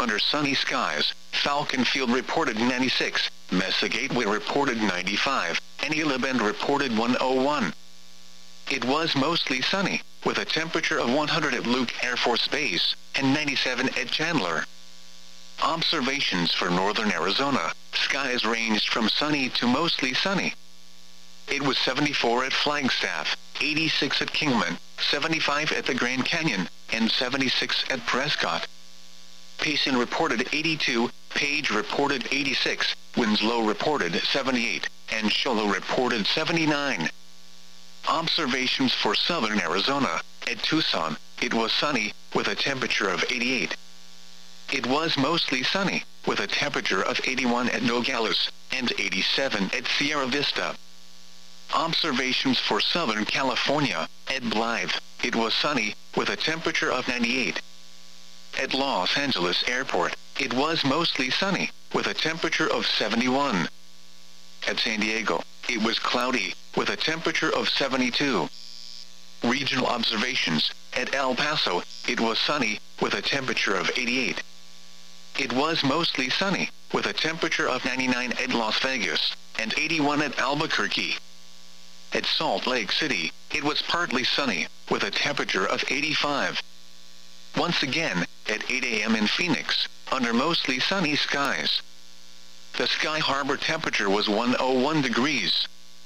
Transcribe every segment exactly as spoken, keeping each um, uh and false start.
under sunny skies. Falcon Field reported ninety-six, Mesa Gateway reported ninety-five, and Ela Bend reported one oh one. It was mostly sunny, with a temperature of one hundred at Luke Air Force Base, and ninety-seven at Chandler. Observations for northern Arizona. Skies ranged from sunny to mostly sunny. It was seventy-four at Flagstaff, eighty-six at Kingman, seventy-five at the Grand Canyon, and seventy-six at Prescott. Payson reported eighty-two, Page reported eighty-six, Winslow reported seventy-eight, and Shoalo reported seventy-nine. Observations for southern Arizona. At Tucson, it was sunny, with a temperature of eighty-eight. It was mostly sunny, with a temperature of eighty-one at Nogales, and eighty-seven at Sierra Vista. Observations for southern California. At Blythe, it was sunny, with a temperature of ninety-eight. At Los Angeles Airport, it was mostly sunny, with a temperature of seventy-one. At San Diego, it was cloudy, with a temperature of seventy-two. Regional observations. At El Paso, it was sunny, with a temperature of eighty-eight. It was mostly sunny, with a temperature of ninety-nine at Las Vegas, and eighty-one at Albuquerque. At Salt Lake City, it was partly sunny, with a temperature of eighty-five. Once again, at eight a m in Phoenix, under mostly sunny skies. The Sky Harbor temperature was one oh one degrees.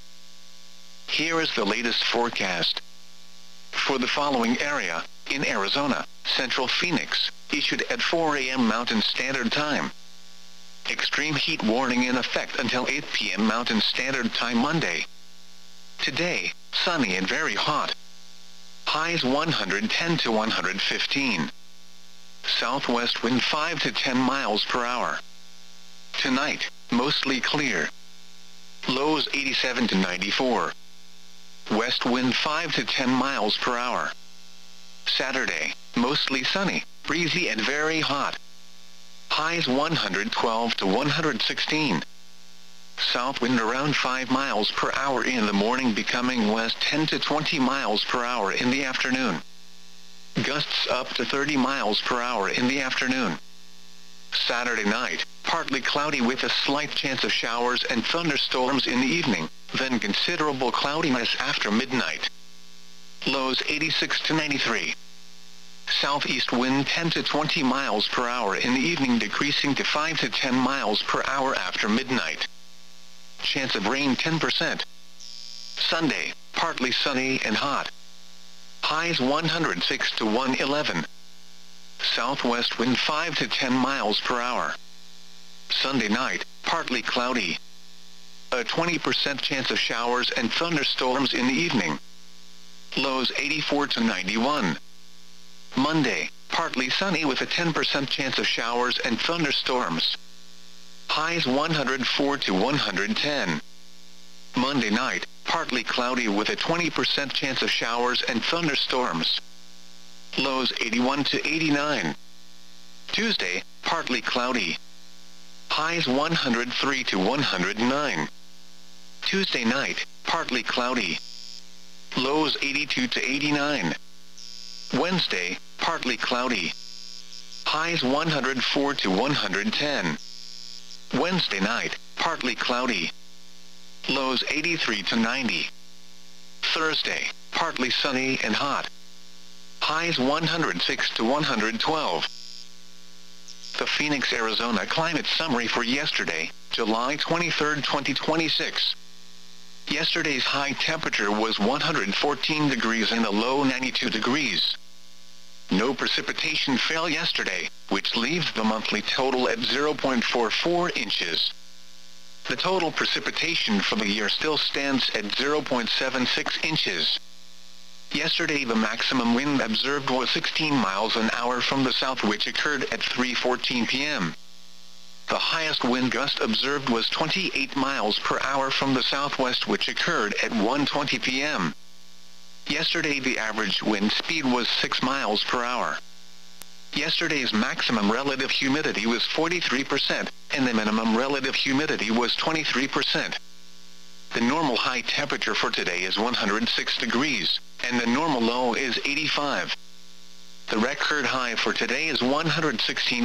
Here is the latest forecast. For the following area, in Arizona, Central Phoenix, issued at four a m Mountain Standard Time. Extreme heat warning in effect until eight p m Mountain Standard Time Monday. Today, sunny and very hot. Highs one hundred ten to one hundred fifteen. Southwest wind five to ten miles per hour. Tonight, mostly clear. Lows eighty-seven to ninety-four. West wind five to ten miles per hour. Saturday, mostly sunny, breezy and very hot. Highs one hundred twelve to one hundred sixteen. South wind around five miles per hour in the morning, becoming west ten to twenty miles per hour in the afternoon. Gusts up to thirty miles per hour in the afternoon. Saturday night, partly cloudy with a slight chance of showers and thunderstorms in the evening, then considerable cloudiness after midnight. Lows eighty-six to ninety-three. Southeast wind ten to twenty miles per hour in the evening, decreasing to five to ten miles per hour after midnight. Chance of rain ten percent. Sunday, partly sunny and hot. Highs one hundred six to one eleven. Southwest wind five to ten miles per hour. Sunday night, partly cloudy. A twenty percent chance of showers and thunderstorms in the evening. Lows eighty-four to ninety-one. Monday, partly sunny with a ten percent chance of showers and thunderstorms. Highs one hundred four to one hundred ten. Monday night, partly cloudy with a twenty percent chance of showers and thunderstorms. Lows eighty-one to eighty-nine. Tuesday, partly cloudy. Highs one hundred three to one hundred nine. Tuesday night, partly cloudy. Lows eighty-two to eighty-nine. Wednesday, partly cloudy. Highs one hundred four to one hundred ten. Wednesday night, partly cloudy. Lows eighty-three to ninety. Thursday, partly sunny and hot. Highs one hundred six to one hundred twelve. The Phoenix, Arizona climate summary for yesterday, July twenty-third, twenty twenty-six. Yesterday's high temperature was one hundred fourteen degrees and a low ninety-two degrees. No precipitation fell yesterday, which leaves the monthly total at zero point four four inches. The total precipitation for the year still stands at zero point seven six inches. Yesterday the maximum wind observed was sixteen miles an hour from the south, which occurred at three fourteen p m The highest wind gust observed was twenty-eight miles per hour from the southwest, which occurred at one twenty p m Yesterday the average wind speed was six miles per hour. Yesterday's maximum relative humidity was forty-three percent, and the minimum relative humidity was twenty-three percent. The normal high temperature for today is one hundred six degrees, and the normal low is eighty-five. The record high for today is one hundred sixteen